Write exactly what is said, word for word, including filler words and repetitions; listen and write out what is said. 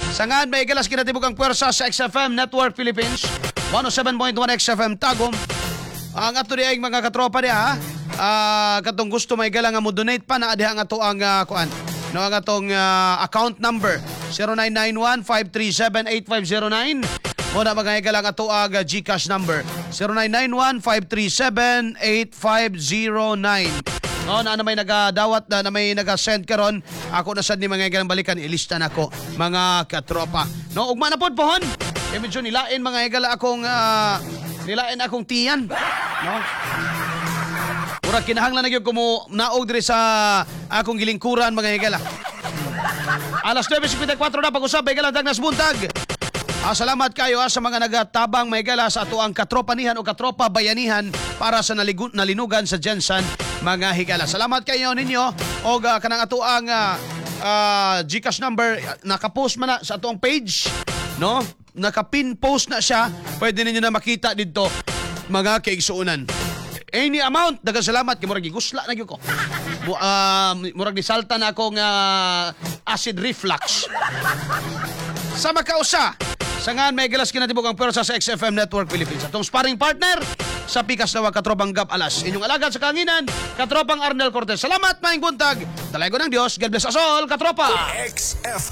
Sangad may galas kinatibuk ang puwersa sa X F M Network Philippines one oh seven point one X F M Tagum. Ang ato diay mga katropa diha, ah katong gusto may gala nga mo donate pa na diha nga to ang uh, kuan. No nga tong uh, account number zero nine nine one five three seven eight five zero nine. Mo na mga gala nga to ang uh, GCash number zero nine nine one five three seven eight five zero nine. No, na, na may nagadawat na, na may naga-send karon, ako na sad ni mga galang balikan ilista nako mga katropa. No, ugma na pod pohon. Kay medyo nilain mga igala akong uh, nilain akong tiyan. No. Murag kinahanglan na gyud ko mo naog diri sa akong gilingkuran mga igala. Alas nueve fifty-four na pag-usab mga igala dagnas buntag. Ah, salamat kayo ah, sa mga nagatabang may gala sa ato ang katropanihan o katropa bayanihan para sa naligu- nalinugan sa Jensen mga higala. Salamat kayo ninyo o uh, kanang ato ang uh, uh, GCash number nakapost man na sa ato ang page, no? Nakapin post na siya. Pwede ninyo na makita dito mga kaigsuunan. Any amount, dagang salamat kay murag gigusla na gyud ko. Uh, murag nisalta na akong uh, acid reflux. Sa makausa sangan may galas kinatibuk ang pwersa sa X F M Network Philippines. Atong sparring partner sa pikas na katropang Gab Alas. Inyong alagad sa kanginan, katropang Arnel Cortez. Salamat maing buntag. Dalay ko ng Dios. God bless us all, katropa. X F